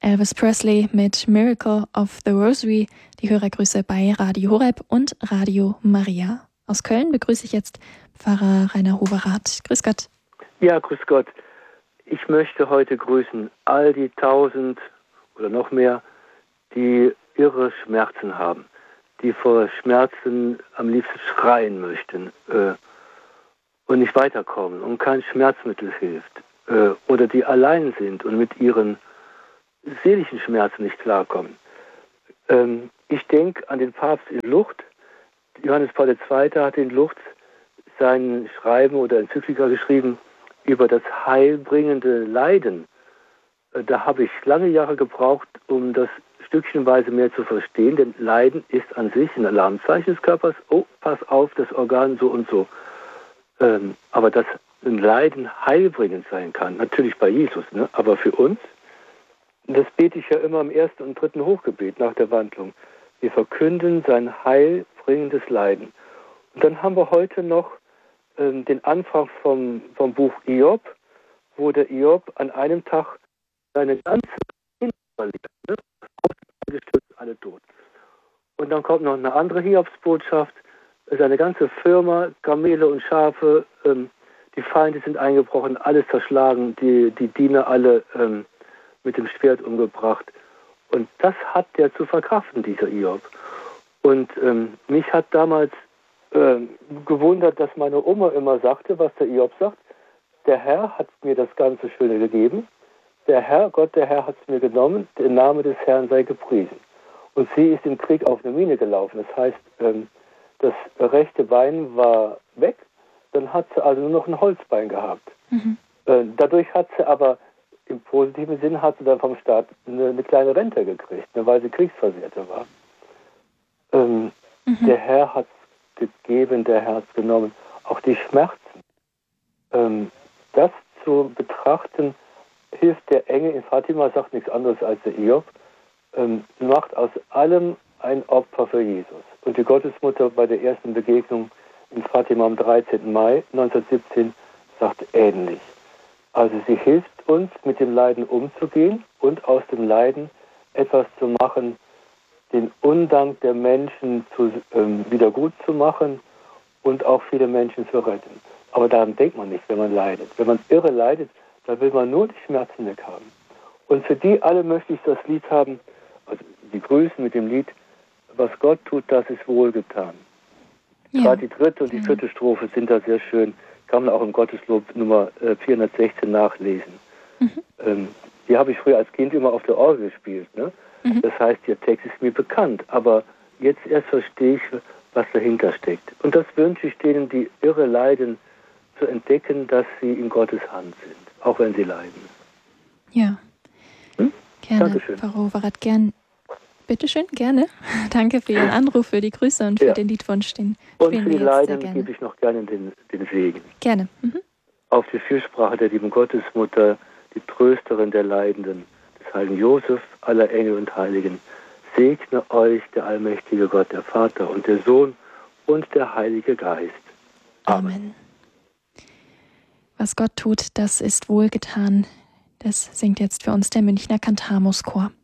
Elvis Presley mit Miracle of the Rosary. Die Hörergrüße bei Radio Horeb und Radio Maria. Aus Köln begrüße ich jetzt Pfarrer Rainer Hoverath. Grüß Gott. Ja, grüß Gott. Ich möchte heute grüßen all die 1000 oder noch mehr, die irre Schmerzen haben, die vor Schmerzen am liebsten schreien möchten und nicht weiterkommen und kein Schmerzmittel hilft oder die allein sind und mit ihren seelischen Schmerzen nicht klarkommen. Ich denke an den Papst in Lourdes. Johannes Paul II. Hat in Lourdes sein Schreiben oder Enzyklika geschrieben über das heilbringende Leiden. Da habe ich lange Jahre gebraucht, um das stückchenweise mehr zu verstehen, denn Leiden ist an sich ein Alarmzeichen des Körpers. Oh, pass auf, das Organ so und so. Aber dass ein Leiden heilbringend sein kann, natürlich bei Jesus, ne? Aber für uns, das bete ich ja immer im 1. und 3. Hochgebet nach der Wandlung. Wir verkünden sein heilbringendes Leiden. Und dann haben wir heute noch den Anfang vom Buch Hiob, wo der Hiob an einem Tag seine ganze Kinder verliert, ne? Ausgestürzt, alle tot. Und dann kommt noch eine andere Hiobsbotschaft, seine ganze Firma, Kamele und Schafe, die Feinde sind eingebrochen, alles zerschlagen, die Diener alle mit dem Schwert umgebracht. Und das hat der zu verkraften, dieser Hiob. Und mich hat damals gewundert, dass meine Oma immer sagte, was der Hiob sagt. Der Herr hat mir das ganze Schöne gegeben. Der Herr, Gott, der Herr hat es mir genommen. Der Name des Herrn sei gepriesen. Und sie ist im Krieg auf eine Mine gelaufen. Das heißt, das rechte Bein war weg. Dann hat sie also nur noch ein Holzbein gehabt. Mhm. Dadurch hat sie aber im positiven Sinn hat sie dann vom Staat eine kleine Rente gekriegt, weil sie Kriegsversehrte war. Der Herr hat es gegeben, der Herr hat es genommen. Auch die Schmerzen. Das zu betrachten, hilft der Engel in Fatima, sagt nichts anderes als der Hiob, macht aus allem ein Opfer für Jesus. Und die Gottesmutter bei der ersten Begegnung in Fatima am 13. Mai 1917 sagt ähnlich. Also sie hilft uns, mit dem Leiden umzugehen und aus dem Leiden etwas zu machen, den Undank der Menschen wieder gut zu machen und auch viele Menschen zu retten. Aber daran denkt man nicht, wenn man leidet. Wenn man irre leidet, dann will man nur die Schmerzen weghaben. Und für die alle möchte ich das Lied haben, also die grüßen mit dem Lied, was Gott tut, das ist wohlgetan. Ja. Gerade die 3. und die 4. Strophe sind da sehr schön. Kann man auch im Gotteslob Nummer 416 nachlesen. Die habe ich früher als Kind immer auf der Orgel gespielt. Ne? Das heißt, der Text ist mir bekannt, aber jetzt erst verstehe ich, was dahinter steckt. Und das wünsche ich denen, die irre leiden, zu entdecken, dass sie in Gottes Hand sind, auch wenn sie leiden. Ja, gerne, Dankeschön. Frau Hoverath, gern. Bitteschön, gerne. Danke für Ihren Anruf, für die Grüße und für den Liedwunsch. Den und für die Leiden gebe ich noch gerne den Segen. Gerne. Auf die Fürsprache der lieben Gottesmutter, die Trösterin der Leidenden, des heiligen Josef, aller Engel und Heiligen, segne euch der allmächtige Gott, der Vater und der Sohn und der Heilige Geist. Amen. Was Gott tut, das ist wohlgetan. Das singt jetzt für uns der Münchner Kantamuschor.